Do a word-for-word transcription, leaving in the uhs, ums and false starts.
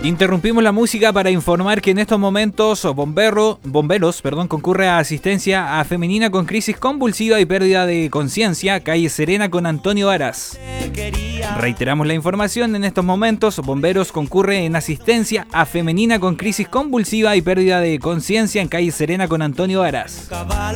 Interrumpimos la música para informar que en estos momentos bombero, bomberos perdón, concurre a asistencia a femenina con crisis convulsiva y pérdida de conciencia, calle Serena con Antonio Aras. Reiteramos la información, en estos momentos bomberos concurre en asistencia a femenina con crisis convulsiva y pérdida de conciencia en calle Serena con Antonio Aras.